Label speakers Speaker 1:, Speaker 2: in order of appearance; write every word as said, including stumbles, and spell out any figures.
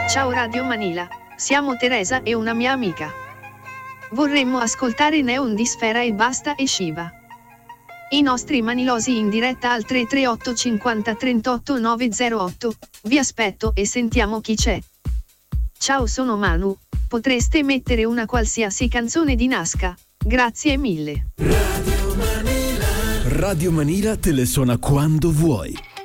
Speaker 1: Ciao Radio Manila, siamo Teresa e una mia amica. Vorremmo ascoltare Neon di Sfera e Basta e Shiva. I nostri manilosi in diretta al tre tre otto cinquanta trentotto novecentotto, vi aspetto e sentiamo chi c'è. Ciao, sono Manu, potreste mettere una qualsiasi canzone di Nasca, grazie mille.
Speaker 2: Radio Manila. Radio Manila te le suona quando vuoi.